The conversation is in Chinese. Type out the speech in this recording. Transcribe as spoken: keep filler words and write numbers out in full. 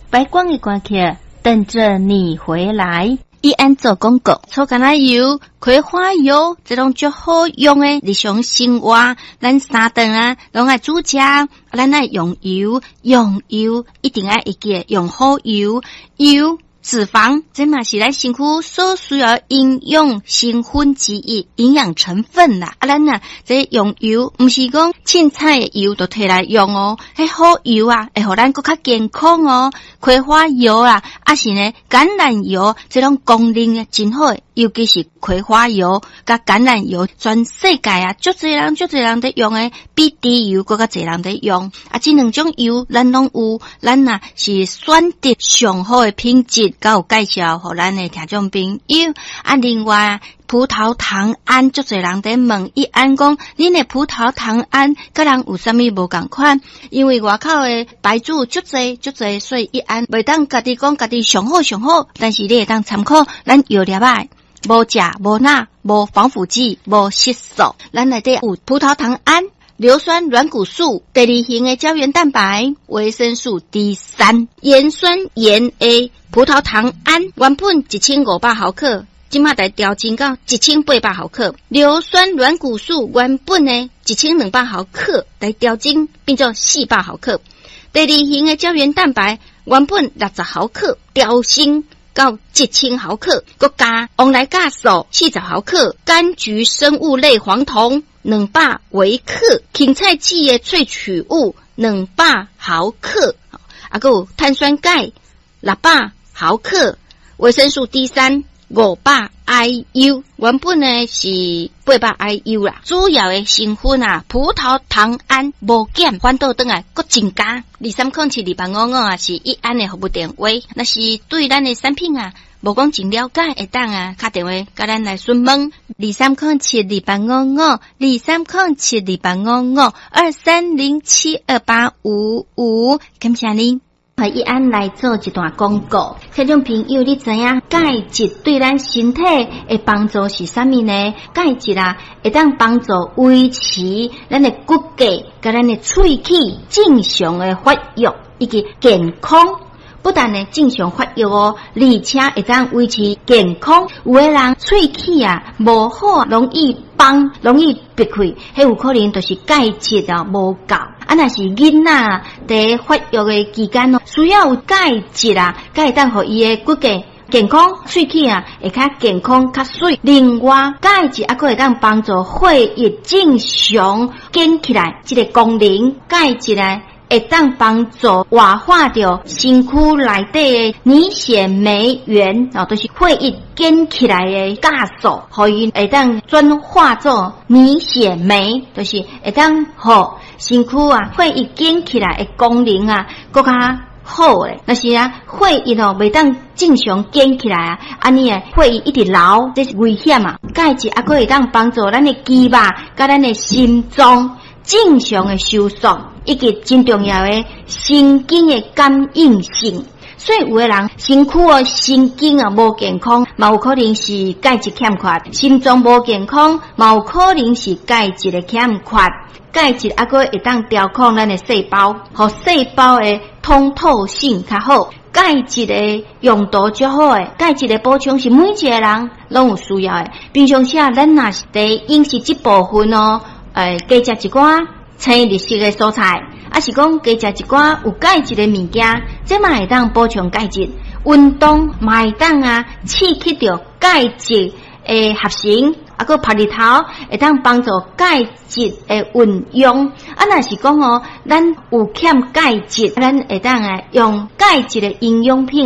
白光的歌曲，等着你回来。伊安做广告，草橄榄油、葵花油，这种最好用的日常生活，咱三顿啊，拢爱煮食，咱爱用油，用油一定爱会记用好油，油。脂肪，这嘛是咱身躯所需要营养成分之一，营养成分啦。啊，咱啊，这用油，唔是讲凊彩的油就摕来用哦，迄好油啊，会互咱更较健康哦。葵花油啊，啊是呢橄榄油，这种功能真好的，尤其是葵花油甲橄榄油，全世界啊，足侪人足侪人在用的，比猪油更较侪人在用。啊，这两种油咱拢有，咱啊是选择上好的品质。甲有介绍互咱的听众朋友啊，另外葡萄糖胺，足侪人在问，伊安讲，恁的葡萄糖胺甲人有啥物无共款？因为外口的牌子足侪足侪，所以伊安袂当家己讲家己上好上好，但是你会当参考咱药粒啊，无食无钠无防腐剂无色素，咱内底有葡萄糖胺。硫酸软骨素、第二型的胶原蛋白、维生素 D 三、盐酸盐 A、葡萄糖胺，原本一千五百毫克，今麦来调整到一千八百毫克。硫酸软骨素原本呢一千两百毫克，来调整变做四百毫克。第二型的胶原蛋白原本六十毫克，调升到一千毫克，佮加翁来酵素四十毫克，柑橘生物类黄酮两百微克，芹菜籽的萃取物两百毫克，啊，还有碳酸钙六百毫克，维生素 D 三五百 I U， 原本呢是八百 I U 啦。主要的成分啊，葡萄糖胺无减，反倒转来佫增加。二三空七二八五五啊，是一安的服务电话。那是对咱的产品啊，无讲真了解，会当啊打电话甲咱来询问。二三空七二八五五，二三空七二八五五，二三零七二八五五，感谢您。和一安来做一段广告，听众朋友，你知影钙质对咱身体的帮助是啥物呢？钙质啊，会当帮助维持咱的骨骼甲咱的喙齿正常的发育以及健康。不但呢正常发育哦，而且会当维持健康。有的人喙齿啊无好，容易崩，容易闭开，迄有可能就是钙质啊无够。啊，若是囡仔在发育的期间哦，需要有钙质啊，才会当互伊的骨骼健康，喙齿啊会较健康较水。另外，钙质还可会当帮助血液正常建起来，这个功能，钙质啊会当帮助活化掉身躯内底的凝血酶原，哦，就是血液建起来的酵素，互伊会当转化做凝血酶，就是会当互身躯啊血液建起来的功能啊更加好诶。但是啊，血液哦袂当正常建起来啊，安尼诶血液一直流，这是危险啊。钙质还可会当帮助咱的肌肉甲咱的心脏正常的收缩，以及真重要的神经的感应性。所以有的人身躯哦神经啊无健康，嘛有可能是钙质欠缺；心脏无健康，嘛有可能是钙质的欠缺。钙质还可会当调控咱的细胞，和细胞的通透性较好。钙质的用途较好诶，钙质的补充是每一个人拢有需要诶。平常时啊，咱若是伫饮食这部分哦，诶，加食一寡青绿色的蔬菜，啊是讲加食一寡有钙质的物件，这嘛会当补充钙质。运动嘛会当啊刺激到钙质的合成。啊，个晒日头会当帮助钙质的运用。啊，若是讲哦，咱有欠钙质，咱会当啊用钙质的营养品